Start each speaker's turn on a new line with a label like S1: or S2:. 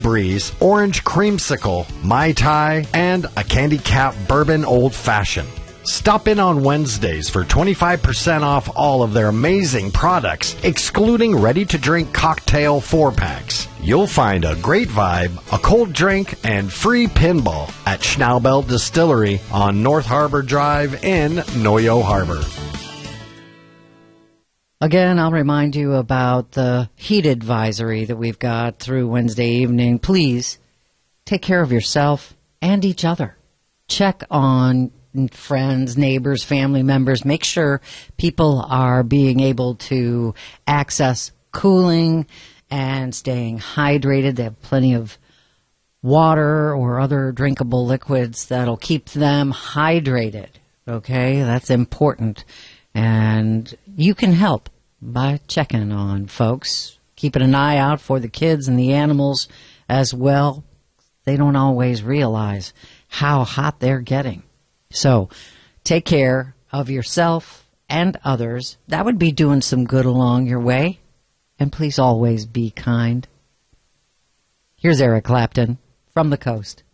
S1: Breeze, Orange Creamsicle, Mai Tai, and a Candy Cap Bourbon Old Fashioned. Stop in on Wednesdays for 25% off all of their amazing products, excluding ready-to-drink cocktail 4-packs. You'll find a great vibe, a cold drink, and free pinball at Schnaubelt Distillery on North Harbor Drive in Noyo Harbor.
S2: Again, I'll remind you about the heat advisory that we've got through Wednesday evening. Please take care of yourself and each other. Check on friends, neighbors, family members. Make sure people are being able to access cooling and staying hydrated. They have plenty of water or other drinkable liquids that'll keep them hydrated. Okay, that's important. And you can help by checking on folks, keeping an eye out for the kids and the animals as well. They don't always realize how hot they're getting. So take care of yourself and others. That would be doing some good along your way. And please always be kind. Here's Eric Clapton from the coast.